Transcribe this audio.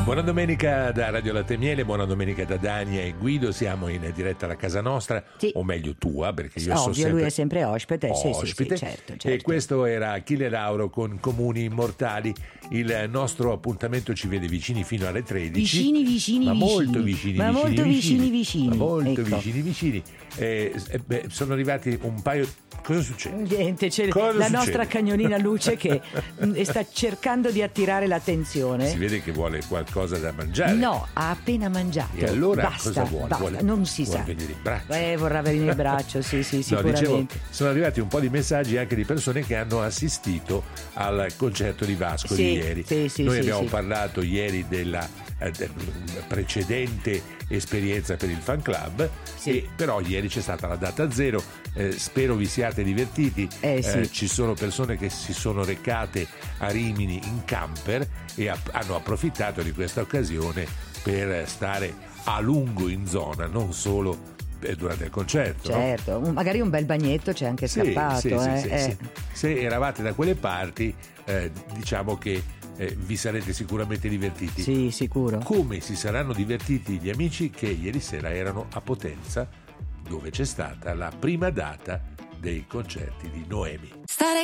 Buona domenica da Radio Latte e Miele, buona domenica da Dania e Guido. Siamo in diretta alla casa nostra, sì, o meglio tua, perché io ovvio, sono sempre lui è sempre ospite. ospite. Sì, certo. E questo era Achille Lauro con Comuni Immortali. Il nostro appuntamento ci vede vicini fino alle 13. Vicini, ma molto vicini. Ma molto vicini. Ma molto Ecco. vicini. Sono arrivati un paio. Cosa succede? Niente, c'è Cosa la succede? nostra cagnolina Luce che sta cercando di attirare l'attenzione. Si vede che vuole qualcosa da mangiare. No, ha appena mangiato. E allora basta, cosa vuole? Basta. Non si sa. Vuole venire in braccio. Vorrà venire in braccio, sì, No, sicuramente. dicevo, sono arrivati un po' di messaggi anche di persone che hanno assistito al concerto di Vasco di ieri. Noi abbiamo parlato ieri della precedente esperienza per il fan club, e però ieri c'è stata la data zero. Spero vi siate divertiti. Ci sono persone che si sono recate a Rimini in camper e hanno approfittato di questa occasione per stare a lungo in zona, non solo durante il concerto. Certo, no? Magari un bel bagnetto c'è anche scappato. Sì. Se eravate da quelle parti, diciamo che vi sarete sicuramente divertiti. Sì, sicuro. Come si saranno divertiti gli amici che ieri sera erano a Potenza, dove c'è stata la prima data dei concerti di Noemi. Stare